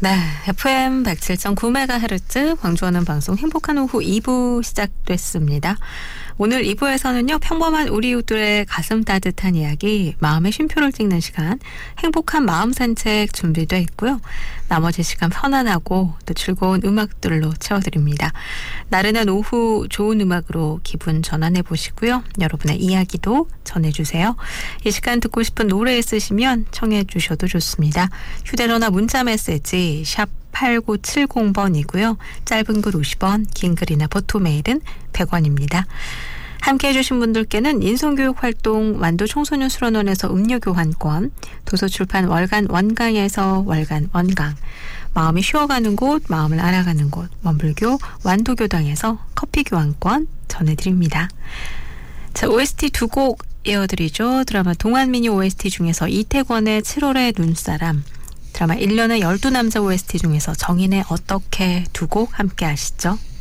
네, FM 107.9MHz 광주하는 방송 행복한 오후 2부 시작됐습니다. 오늘 2부에서는요. 평범한 우리 이웃들의 가슴 따뜻한 이야기, 마음의 쉼표를 찍는 시간, 행복한 마음 산책 준비되어 있고요. 나머지 시간 편안하고 또 즐거운 음악들로 채워드립니다. 나른한 오후 좋은 음악으로 기분 전환해 보시고요. 여러분의 이야기도 전해주세요. 이 시간 듣고 싶은 노래 있으시면 청해 주셔도 좋습니다. 휴대전화 문자 메시지 샵 8970번이고요. 짧은 글 50원, 긴 글이나 포토메일은 100원입니다. 함께해 주신 분들께는 인성교육 활동 완도 청소년 수련원에서 음료 교환권, 도서출판 월간 원강에서 월간 원강, 마음이 쉬어가는 곳, 마음을 알아가는 곳, 원불교 완도교당에서 커피 교환권 전해드립니다. 자, OST 두 곡 이어드리죠. 드라마 동안미니 OST 중에서 이태권의 7월의 눈사람, 드라마 1년의 12남자 OST 중에서 정인의 어떻게 두 곡 함께 하시죠.